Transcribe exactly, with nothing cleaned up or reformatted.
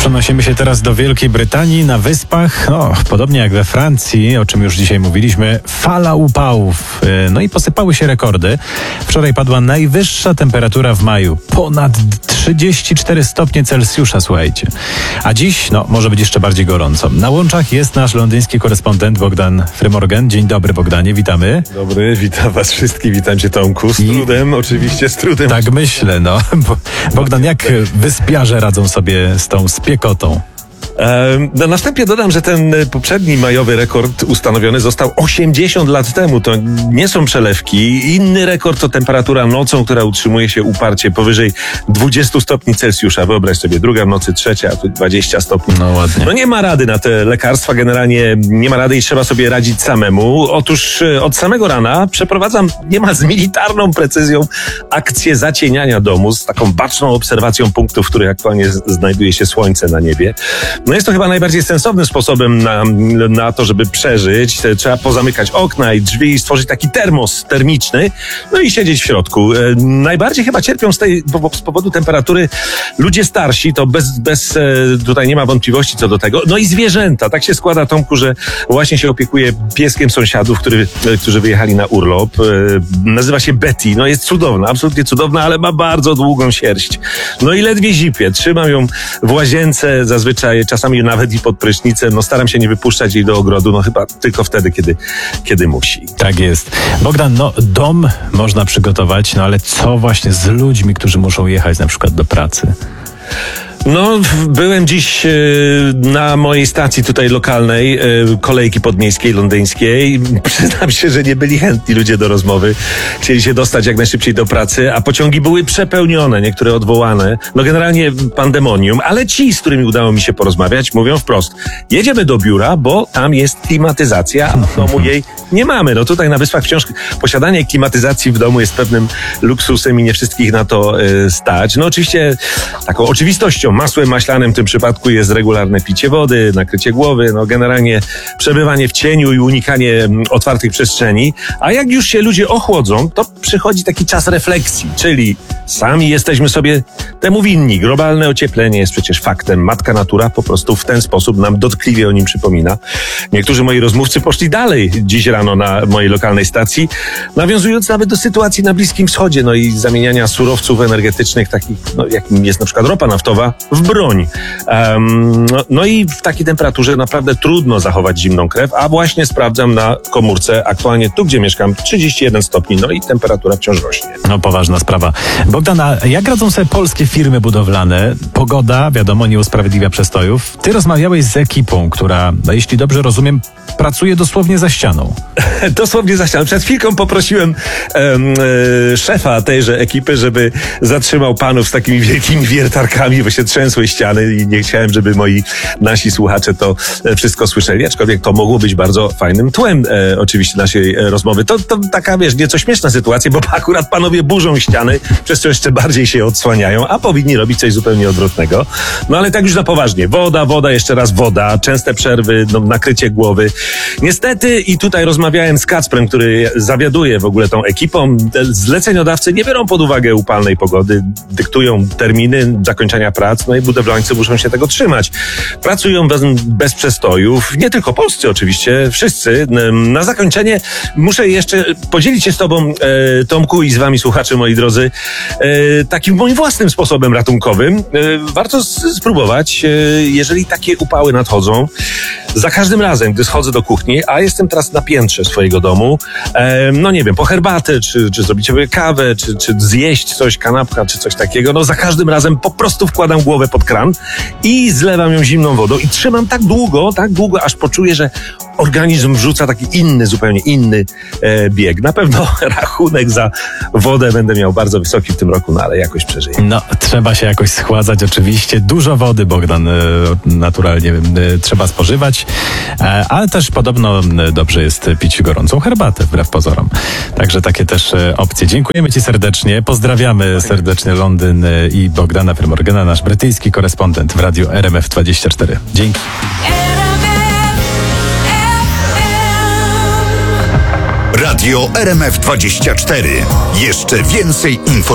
Przenosimy się teraz do Wielkiej Brytanii. Na Wyspach, no, podobnie jak we Francji, o czym już dzisiaj mówiliśmy, fala upałów. No i posypały się rekordy. Wczoraj padła najwyższa temperatura w maju. Ponad trzydzieści cztery stopnie Celsjusza, słuchajcie. A dziś, no, może być jeszcze bardziej gorąco. Na łączach jest nasz londyński korespondent Bogdan Frymorgan. Dzień dobry, Bogdanie, witamy. Dobry, witam was wszystkich, witam cię, Tomku. Z I... trudem, oczywiście, z trudem. Tak myślę, no. Bogdan, jak wyspiarze radzą sobie z tą spiekotą? Na następie dodam, że ten poprzedni majowy rekord ustanowiony został osiemdziesiąt lat temu. To nie są przelewki. Inny rekord to temperatura nocą, która utrzymuje się uparcie powyżej dwudziestu stopni Celsjusza. Wyobraź sobie, druga w nocy, trzecia, a tu dwadzieścia stopni. No ładnie. No nie ma rady na te lekarstwa, generalnie nie ma rady i trzeba sobie radzić samemu. Otóż od samego rana przeprowadzam niemal z militarną precyzją akcję zacieniania domu z taką baczną obserwacją punktów, w których aktualnie znajduje się słońce na niebie. No jest to chyba najbardziej sensownym sposobem na, na to, żeby przeżyć. Trzeba pozamykać okna i drzwi i stworzyć taki termos termiczny, no i siedzieć w środku. E, najbardziej chyba cierpią z, tej, bo, z powodu temperatury ludzie starsi, to bez, bez e, tutaj nie ma wątpliwości co do tego. No i zwierzęta. Tak się składa, Tomku, że właśnie się opiekuję pieskiem sąsiadów, który, e, którzy wyjechali na urlop. E, nazywa się Betty. No jest cudowna, absolutnie cudowna, ale ma bardzo długą sierść. No i ledwie zipie. Trzymam ją w łazience, zazwyczaj czasami nawet i pod prysznicem. No staram się nie wypuszczać jej do ogrodu, no chyba tylko wtedy, kiedy, kiedy musi. Tak jest. Bogdan, no dom można przygotować, no ale co właśnie z ludźmi, którzy muszą jechać na przykład do pracy? No, byłem dziś na mojej stacji tutaj lokalnej, kolejki podmiejskiej, londyńskiej. Przyznam się, że nie byli chętni ludzie do rozmowy. Chcieli się dostać jak najszybciej do pracy, a pociągi były przepełnione, niektóre odwołane. No generalnie pandemonium, ale ci, z którymi udało mi się porozmawiać, mówią wprost: jedziemy do biura, bo tam jest klimatyzacja, a w domu jej nie mamy. No tutaj na Wyspach wciąż posiadanie klimatyzacji w domu jest pewnym luksusem i nie wszystkich na to stać. No oczywiście taką oczywistością, masłem maślanym w tym przypadku jest regularne picie wody, nakrycie głowy, no generalnie przebywanie w cieniu i unikanie otwartych przestrzeni. A jak już się ludzie ochłodzą, to przychodzi taki czas refleksji, czyli sami jesteśmy sobie temu winni. Globalne ocieplenie jest przecież faktem. Matka natura po prostu w ten sposób nam dotkliwie o nim przypomina. Niektórzy moi rozmówcy poszli dalej dziś rano na mojej lokalnej stacji, nawiązując nawet do sytuacji na Bliskim Wschodzie, no i zamieniania surowców energetycznych, takich, no, jakim jest na przykład ropa naftowa, w broń. Um, no, no i w takiej temperaturze naprawdę trudno zachować zimną krew, a właśnie sprawdzam na komórce aktualnie tu, gdzie mieszkam, trzydzieści jeden stopni, no i temperatura wciąż rośnie. No poważna sprawa. Bogdan, a jak radzą sobie polskie firmy budowlane? Pogoda, wiadomo, nie usprawiedliwia przestojów. Ty rozmawiałeś z ekipą, która, no, jeśli dobrze rozumiem, pracuje dosłownie za ścianą. Dosłownie za ścianą. Przed chwilką poprosiłem um, e, szefa tejże ekipy, żeby zatrzymał panów z takimi wielkimi wiertarkami, bo się trzęsły ściany i nie chciałem, żeby moi nasi słuchacze to wszystko słyszeli, aczkolwiek to mogło być bardzo fajnym tłem e, oczywiście naszej e, rozmowy. To, to taka, wiesz, nieco śmieszna sytuacja, bo akurat panowie burzą ściany, przez co jeszcze bardziej się odsłaniają, a powinni robić coś zupełnie odwrotnego. No ale tak już na poważnie. Woda, woda, jeszcze raz woda, częste przerwy, no, nakrycie głowy. Niestety i tutaj rozmawiałem z Kacprem, który zawiaduje w ogóle tą ekipą. Zleceniodawcy nie biorą pod uwagę upalnej pogody, dyktują terminy zakończenia prac, no i budowlańcy muszą się tego trzymać. Pracują bez, bez przestojów, nie tylko polscy oczywiście, wszyscy. Na zakończenie muszę jeszcze podzielić się z tobą, e, Tomku, i z wami, słuchacze moi drodzy, e, takim moim własnym sposobem ratunkowym. E, warto s- spróbować, e, jeżeli takie upały nadchodzą. Za każdym razem, gdy schodzę do kuchni, a jestem teraz na piętrze swojego domu, e, no nie wiem, po herbatę, czy, czy zrobić sobie kawę, czy, czy zjeść coś, kanapka, czy coś takiego, no za każdym razem po prostu wkładam głowę pod kran i zlewam ją zimną wodą i trzymam tak długo, tak długo, aż poczuję, że organizm wrzuca taki inny, zupełnie inny e, bieg. Na pewno rachunek za wodę będę miał bardzo wysoki w tym roku, no ale jakoś przeżyję. No, trzeba się jakoś schładzać oczywiście. Dużo wody, Bogdan, e, naturalnie e, trzeba spożywać, e, ale też podobno e, dobrze jest pić gorącą herbatę, wbrew pozorom. Także takie też e, opcje. Dziękujemy ci serdecznie. Pozdrawiamy serdecznie Londyn e, i Bogdana Frymorgana, nasz brytyjski korespondent w Radiu R M F dwadzieścia cztery. Dzięki. Radio R M F dwadzieścia cztery. Jeszcze więcej informacji.